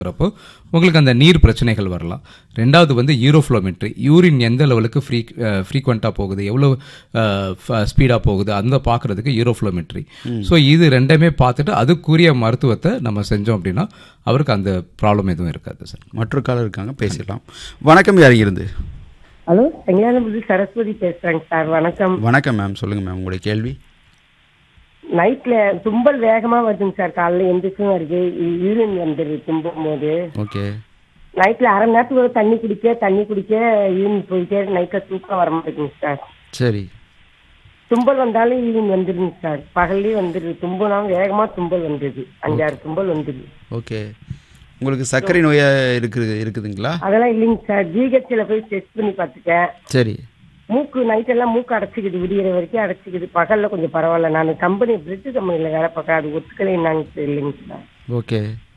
இருக்கிறப்போ உங்களுக்கு அந்த நீர் பிரச்சனைகள் வரலாம். ரெண்டாவது வந்து யூரோஃப்ளோமெட்ரி, யூரின் எந்த லெவலுக்கு ஃப்ரீக்வெண்ட்டாக போகுது, எவ்வளோ ஸ்பீடாக போகுது, அந்த பார்க்குறதுக்கு யூரோஃப்ளோமெட்ரி. ஸோ இது ரெண்டுமே பார்த்துட்டு அதுக்குரிய மருத்துவத்தை நம்ம செஞ்சோம் அப்படின்னா அவருக்கு அந்த ப்ராப்ளம் எதுவும் இருக்காது சார். மற்றொரு காலம் இருக்காங்க, பேசிடலாம். வணக்கம், யார் இருந்து? ஹலோ, செங்கலானபுரி சரஸ்வதி பேசுறேங்க சார். வணக்கம். வணக்கம் மேம், சொல்லுங்கள் மேம் உங்களுடைய கேள்வி. நைட்ல தும்பல் வேகமா வருதுங்க சார். காலைல எந்திரிச்சும் வருது, யூரின் வந்துடுது தும்பும் போது. ஓகே. நைட்ல அரை மணி நேரத்துக்கு தண்ணி குடிக்க யூரின் போயிட்டே நைட்ல தூக்கம் வர மாட்டேங்குங்க சார். சரி. தும்பல் வந்தாலும் யூரின் வந்துடுங்க சார். பகல்லையும் வந்துடுது, தும்புனாலும் வேகமா தும்பல் வந்துடுது, 5-6 தும்பல் வந்துடுது. ஓகே. உங்களுக்கு சர்க்கரை நோயா இருக்குதுங்களா? அதெல்லாம் இல்லைங்க சார். ஜிஹெச்ல போய் டெஸ்ட் பண்ணி பார்த்துட்டேன். சரி. மூக்கு நைட்டெல்லாம் மூக்கு அடைச்சிக்குது, விடிகிற வரைக்கும் அடைச்சிக்குது. பகல்ல கொஞ்சம் பரவாயில்ல. நான் பிரிட்ஜ் கம்பெனியில் வேலை பார்க்க, அது ஒத்துக்கலை என்னன்னு தெரியலைங்க சார். ஓகே,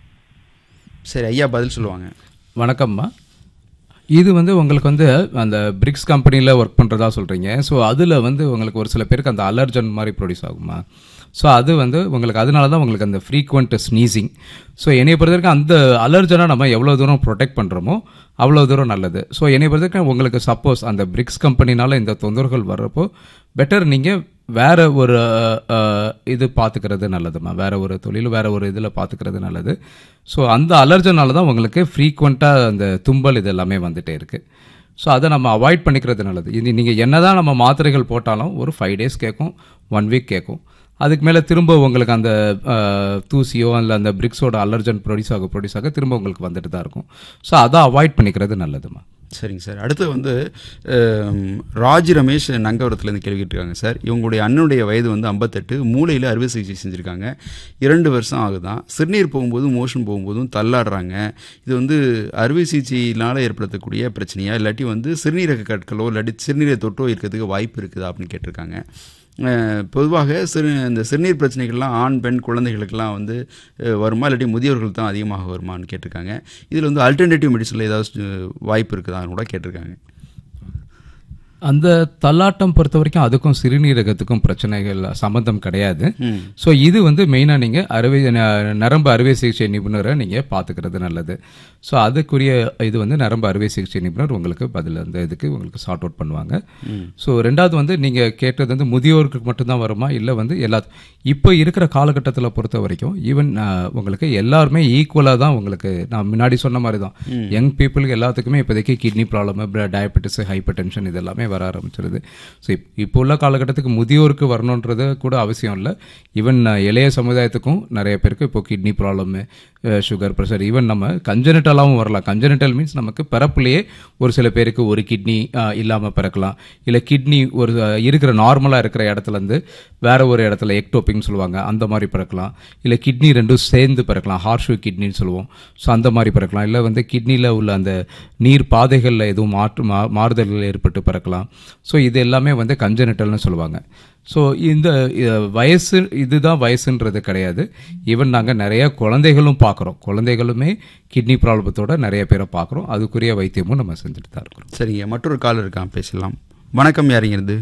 சரி, ஐயா பதில் சொல்லுவாங்க. வணக்கம்மா. இது வந்து உங்களுக்கு வந்து அந்த பிரிக்ஸ் கம்பெனியில் ஒர்க் பண்ணுறதா சொல்கிறீங்க. ஸோ அதில் வந்து உங்களுக்கு ஒரு சில பேருக்கு அந்த அலர்ஜன் மாதிரி ப்ரொடியூஸ் ஆகுமா? ஸோ அது வந்து உங்களுக்கு அதனால தான் உங்களுக்கு அந்த ஃப்ரீக்வெண்ட் ஸ்னீசிங். ஸோ என்னை பொறுத்த வரைக்கும் அந்த அலர்ஜனை நம்ம எவ்வளோ தூரம் ப்ரொடெக்ட் பண்ணுறோமோ அவ்வளோ தூரம் நல்லது. ஸோ என்னை பொறுத்த வரைக்கும் உங்களுக்கு சப்போஸ் அந்த பிரிக்ஸ் கம்பெனினால இந்த தொந்தரவுகள் வர்றப்போ பெட்டர் நீங்கள் வேற ஒரு இது பார்த்துக்கிறது நல்லதுமா. வேற ஒரு தொழில், வேற ஒரு இதில் பார்த்துக்கிறது நல்லது. ஸோ அந்த அலர்ஜனால தான் உங்களுக்கு ஃப்ரீக்வெண்ட்டாக அந்த தும்பல் இது எல்லாமே வந்துட்டே இருக்குது. ஸோ அதை நம்ம அவாய்ட் பண்ணிக்கிறது நல்லது. இது நீங்கள் என்ன தான் நம்ம மாத்திரைகள் போட்டாலும் ஒரு 5 days கேட்கும், 1 week கேட்கும். அதுக்கு மேலே திரும்ப உங்களுக்கு அந்த தூசியோ இல்லை அந்த பிரிக்ஸோட அலர்ஜன் ப்ரொடியூஸ் ஆக திரும்ப உங்களுக்கு வந்துட்டு தான் இருக்கும். ஸோ அதை அவாய்ட் பண்ணிக்கிறது நல்லதுமா. சரிங்க சார். அடுத்து வந்து ராஜ் ரமேஷ் நங்கவரத்துலேருந்து கேள்வி கேட்டிருக்காங்க சார். இவங்களுடைய அண்ணனுடைய வயது வந்து 58, மூளையில் அறுவை சிகிச்சை செஞ்சுருக்காங்க, 2 வருஷம் ஆகுதான். சிறுநீர் போகும்போதும் மோஷன் போகும்போதும் தள்ளாடுறாங்க. இது வந்து அறுவை சிகிச்சையினால் ஏற்படுத்தக்கூடிய பிரச்சனையா, இல்லாட்டி வந்து சிறுநீரக கற்களோ இல்லாட்டி சிறுநீரை தொட்டோ இருக்கிறதுக்கு வாய்ப்பு இருக்குதா அப்படின்னு கேட்டிருக்காங்க. பொதுவாக இந்த சிறுநீர் பிரச்சனைகள்லாம் ஆண் பெண் குழந்தைகளுக்கெல்லாம் வந்து வருமா, இல்லாட்டி முதியோர்கள் தான் அதிகமாக வருமானு கேட்டிருக்காங்க. இதில் வந்து அல்டர்னேட்டிவ் மெடிசனில் ஏதாவது வாய்ப்பு இருக்குதான்னு கூட கேட்டிருக்காங்க. அந்த தள்ளாட்டம் பொறுத்த வரைக்கும் அதுக்கும் சிறுநீரகத்துக்கும் பிரச்சனைகள் சம்பந்தம் கிடையாது. ஸோ இது வந்து மெயினாக நீங்கள் நரம்பு அறுவை சிகிச்சை நிபுணரை நீங்கள் பார்த்துக்கிறது நல்லது. ஸோ அதுக்குரிய இது வந்து நரம்பு அறுவை சிகிச்சை நிபுணர் உங்களுக்கு பதில் அந்த இதுக்கு உங்களுக்கு சார்ட் அவுட் பண்ணுவாங்க. ஸோ ரெண்டாவது வந்து நீங்கள் கேட்டது வந்து முதியோருக்கு மட்டும்தான் வருமா, இல்லை வந்து இப்போ இருக்கிற காலகட்டத்தில் பொறுத்த வரைக்கும் ஈவன் உங்களுக்கு எல்லாருமே ஈக்குவலாக தான். உங்களுக்கு நான் முன்னாடி சொன்ன மாதிரி தான் யங் பீப்புளுக்கு எல்லாத்துக்குமே இப்போதைக்கு kidney problem, diabetes, hyper tension இது எல்லாமே வர ஆரம்பிச்சிருது. ஸோ இப்போ உள்ள காலகட்டத்துக்கு முதியோருக்கு வரணுன்றது கூட அவசியம் இல்லை. ஈவன் இளைய சமுதாயத்துக்கும் நிறைய பேருக்கு இப்போ kidney problem, sugar, pressure, even நம்ம கஞ்சனிட்டலாகவும் வரலாம். கஞ்சனிட்டல் மீன்ஸ் நமக்கு பிறப்புலேயே ஒரு சில பேருக்கு ஒரு கிட்னி இல்லாமல் பிறக்கலாம், இல்லை கிட்னி ஒரு இருக்கிற நார்மலாக இருக்கிற இடத்துலேருந்து வேற ஒரு இடத்துல எக்டோபிக்னு சொல்லுவாங்க, அந்த மாதிரி பிறக்கலாம். இல்லை கிட்னி ரெண்டும் சேர்ந்து பிறக்கலாம், ஹார்ஷூ கிட்னின்னு சொல்லுவோம். ஸோ அந்த மாதிரி பிறக்கலாம். இல்லை வந்து கிட்னியில் உள்ள அந்த நீர் பாதைகளில் எதுவும் மாறுதல்கள் ஏற்பட்டு பிறக்கலாம். ஸோ இது எல்லாமே வந்து கஞ்சனிட்டல்னு சொல்லுவாங்க. ஸோ இந்த வயசு இதுதான் வயசுன்றது கிடையாது. ஈவன் நாங்கள் நிறைய குழந்தைகளும் பார்க்குறோம், குழந்தைகளுமே கிட்னி ப்ராப்ளத்தோட நிறைய பேரை பார்க்குறோம். அதுக்குரிய வைத்தியமும் நம்ம செஞ்சுட்டு தான் இருக்கிறோம். சரிங்க, மற்றொரு கால் இருக்கான், பேசலாம். வணக்கம், யாருங்கிறது?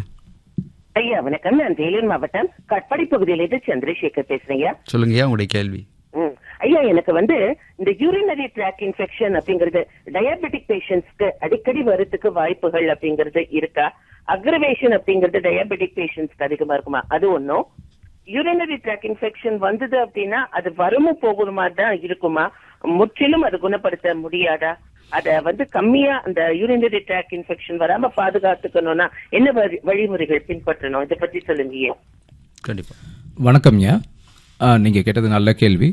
ஐயா வணக்கம், நான் வேலூர் மாவட்டம் கட்பாடி பகுதியிலிருந்து சந்திரசேகர் பேசுறேங்க. சொல்லுங்கய்யா உங்களுடைய கேள்வி. ஐயா, எனக்கு வந்து இந்த யூரினரி ட்ராக் இன்ஃபெக்ஷன் அப்படிங்கிறது டயபெட்டிக் பேஷண்ட்ஸ்க்கு அடிக்கடி வரதுக்கு வாய்ப்புகள் அப்படிங்கிறது இருக்கா? அக்ரவேஷன் அப்படிங்கிறது டயபெட்டிக் பேஷண்ட்ஸ்க்கு அதிகமா இருக்குமா? அது ஒன்றும். யூரினரி ட்ராக் இன்ஃபெக்ஷன் வந்தது அப்படின்னா அது வரமும் போகணுமா தான் இருக்குமா? முற்றிலும் அது குணப்படுத்த முடியாதா? அத வந்து கம்மியா அந்த யூரினரி ட்ராக் இன்ஃபெக்ஷன் வராம பாதுகாத்துக்கணும்னா என்ன வழிமுறைகள் பின்பற்றணும்? இதை பத்தி சொல்லுங்க. கண்டிப்பா. வணக்கம்யா, நீங்க கேட்டது நல்ல கேள்வி.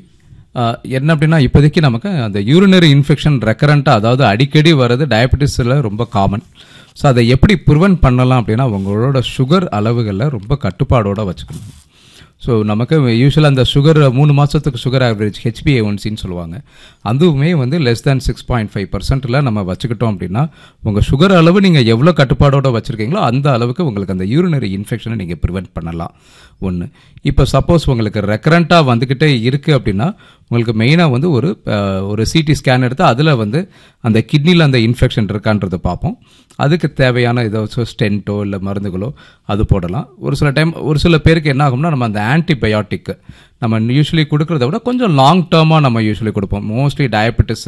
என்ன அப்படின்னா இப்போதைக்கு நமக்கு அந்த யூரினரி இன்ஃபெக்ஷன் ரெக்கரண்ட்டாக, அதாவது அடிக்கடி வர்றது டயபெட்டிஸில் ரொம்ப காமன். ஸோ அதை எப்படி ப்ரிவென்ட் பண்ணலாம் அப்படின்னா உங்களோட சுகர் அளவுகளில் ரொம்ப கட்டுப்பாடோடு வச்சுக்கணும். ஸோ நமக்கு யூஸ்வலாக அந்த சுகர் 3 மாதத்துக்கு சுகர் ஆவரேஜ் HbA1cன்னு சொல்லுவாங்க, அதுவுமே வந்து லெஸ் தேன் 6.5% நம்ம வச்சுக்கிட்டோம் அப்படின்னா உங்கள் சுகர் அளவு நீங்கள் எவ்வளோ கட்டுப்பாடோடு வச்சுருக்கீங்களோ அந்த அளவுக்கு உங்களுக்கு அந்த யூரினரி இன்ஃபெக்ஷனை நீங்கள் ப்ரிவென்ட் பண்ணலாம். ஒன்று. இப்போ சப்போஸ் உங்களுக்கு ரெக்கரண்ட்டாக வந்துக்கிட்டே இருக்குது அப்படின்னா உங்களுக்கு மெயினாக வந்து ஒரு சிடி ஸ்கேன் எடுத்து அதில் வந்து அந்த கிட்னியில் அந்த இன்ஃபெக்ஷன் இருக்கான்றதை பார்ப்போம். அதுக்கு தேவையான ஏதாச்சும் ஸ்டென்ட்டோ இல்லை மருந்துகளோ அது போடலாம். ஒரு சில பேருக்கு என்ன ஆகும்னா, நம்ம அந்த ஆன்டிபயோட்டிக் நம்ம யூஸ்வலி கொடுக்கறத விட கொஞ்சம் லாங் டேர்மாக நம்ம யூஸ்வலி கொடுப்போம். Mostly diabetes